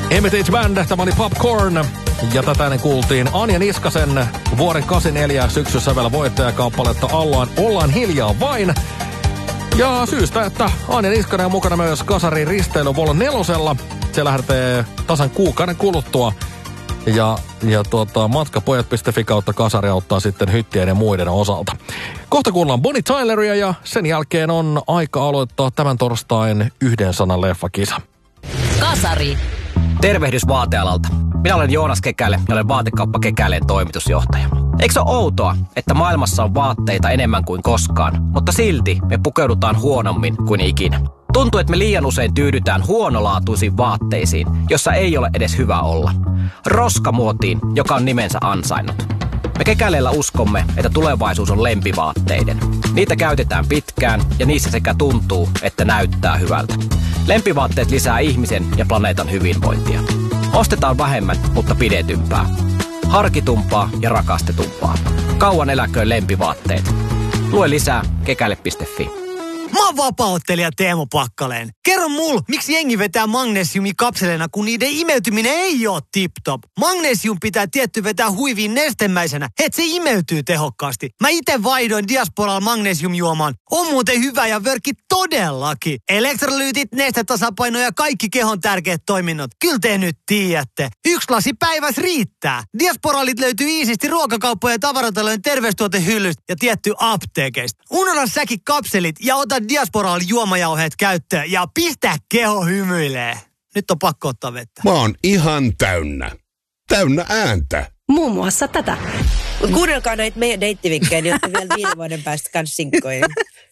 Heritage Band, tämä oli Popcorn. Ja tätä ennen kuultiin Anja Niskasen vuoden 84 syksyssä vielä voittajakappaletta Ollaan hiljaa vain. Ja syystä, että Anja Niskanen on mukana myös kasarin risteily Volon 4. Se lähtee tasan kuukauden kuluttua. Ja matkapojat.fi kautta kasari auttaa sitten hyttien ja muiden osalta. Kohta kuullaan Bonnie Tyleria ja sen jälkeen on aika aloittaa tämän torstain 1 sanan leffakisa. Kasari. Tervehdys vaatealalta. Minä olen Joonas Kekäle ja olen Vaatekauppa Kekäleen toimitusjohtaja. Eikö se ole outoa, että maailmassa on vaatteita enemmän kuin koskaan, mutta silti me pukeudutaan huonommin kuin ikinä? Tuntuu, että me liian usein tyydytään huonolaatuisiin vaatteisiin, jossa ei ole edes hyvä olla. Roskamuotiin, joka on nimensä ansainnut. Me Kekäleellä uskomme, että tulevaisuus on lempivaatteiden. Niitä käytetään pitkään ja niissä sekä tuntuu, että näyttää hyvältä. Lempivaatteet lisää ihmisen ja planeetan hyvinvointia. Ostetaan vähemmän, mutta pidetympää. Harkitumpaa ja rakastetumpaa. Kauan eläköön lempivaatteet. Lue lisää kekäle.fi. Mä oon vapaa-ottelija Teemu Pakkaleen. Kerro mulle, miksi jengi vetää magnesiumia kapseleina, kun niiden imeytyminen ei oo tip-top. Magnesium pitää tietty vetää huiviin nestemäisenä, et se imeytyy tehokkaasti. Mä ite vaihdoin Diasporalla magnesiumjuomaan. On muuten hyvä ja vörkki todellakin. Elektrolyytit, nestetasapaino ja kaikki kehon tärkeät toiminnot. Kyllä te nyt tiedätte. 1 lasi päivässä riittää. Diasporalit löytyy iisisti ruokakauppojen ja tavaratalojen terveystuotehyllystä ja tietty apteekeista. Unohda säkin kapselit ja ota Diasporalla juomajauheet käyttöön ja pistä keho hymyilee. Nyt on pakko ottaa vettä. Mä oon ihan täynnä. Täynnä ääntä. Muun muassa tätä. Mut kuunnelkaa näitä meidän deittivinkkejä, niin olette vielä 5 vuoden päästä kans sinkkoja.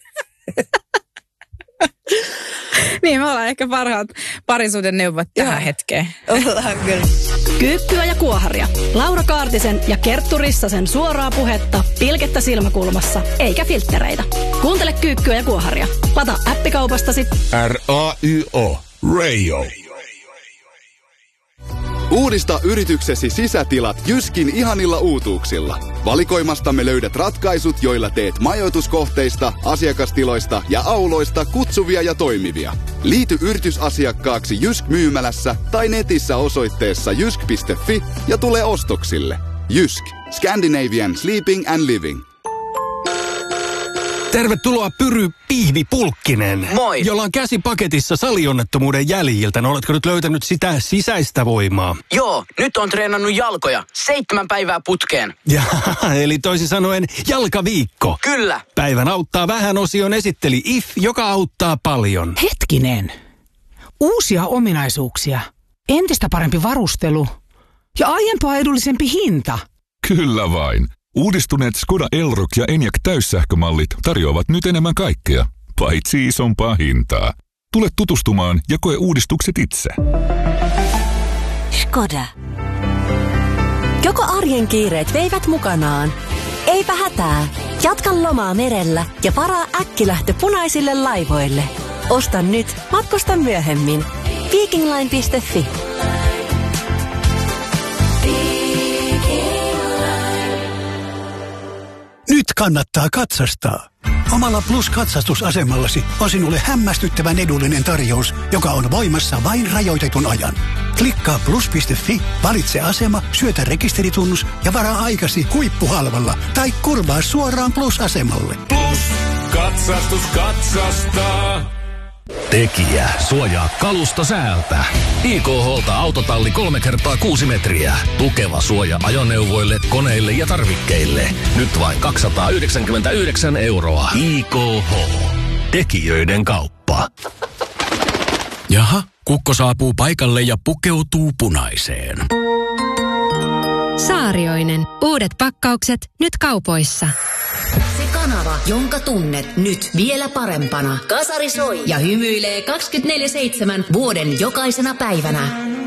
Niin, me ollaan ehkä parhaat parisuuden neuvot tähän hetkeen. Ollaan kyllä. Kyykkyä ja kuoharia. Laura Kaartisen ja Kerttu Rissasen suoraa puhetta, pilkettä silmäkulmassa, eikä filttereitä. Kuuntele Kyykkyä ja kuoharia. Lata appikaupastasi RAYO. Rayo. Uudista yrityksesi sisätilat Jyskin ihanilla uutuuksilla. Valikoimastamme löydät ratkaisut, joilla teet majoituskohteista, asiakastiloista ja auloista kutsuvia ja toimivia. Liity yritysasiakkaaksi Jysk-myymälässä tai netissä osoitteessa jysk.fi ja tule ostoksille. Jysk. Scandinavian Sleeping and Living. Tervetuloa Pyry Pihvi Pulkkinen. Moi. Jolla on käsi paketissa salionnettomuuden jäljiltä. No, oletko nyt löytänyt sitä sisäistä voimaa? Joo, nyt on treenannut jalkoja 7 päivää putkeen. Ja, eli toisin sanoen jalkaviikko. Kyllä. Päivän auttaa vähän -osion esitteli IF, joka auttaa paljon. Hetkinen. Uusia ominaisuuksia. Entistä parempi varustelu. Ja aiempaa edullisempi hinta. Kyllä vain. Uudistuneet Skoda Elroq ja Enyaq täyssähkömallit tarjoavat nyt enemmän kaikkea, paitsi isompaa hintaa. Tule tutustumaan ja koe uudistukset itse. Skoda. Joko arjen kiireet veivät mukanaan? Eipä hätää. Jatka lomaa merellä ja varaa äkkilähtö punaisille laivoille. Osta nyt, matkusta myöhemmin. Vikingline.fi. Nyt kannattaa katsastaa. Omalla Plus-katsastusasemallasi on sinulle hämmästyttävän edullinen tarjous, joka on voimassa vain rajoitetun ajan. Klikkaa plus.fi, valitse asema, syötä rekisteritunnus ja varaa aikasi huippuhalvalla tai kurvaa suoraan Plus-asemalle. Plus, katsastus katsastaa. Tekijä suojaa kalusto säältä. IKH:lta autotalli 3x6 metriä. Tukeva suoja ajoneuvoille, koneille ja tarvikkeille. Nyt vain 299 €. IKH. Tekijöiden kauppa. Jaha, kukko saapuu paikalle ja pukeutuu punaiseen. Saarioinen. Uudet pakkaukset nyt kaupoissa. Se kanava, jonka tunnet nyt vielä parempana. Kasari soi ja hymyilee 24/7 vuoden jokaisena päivänä.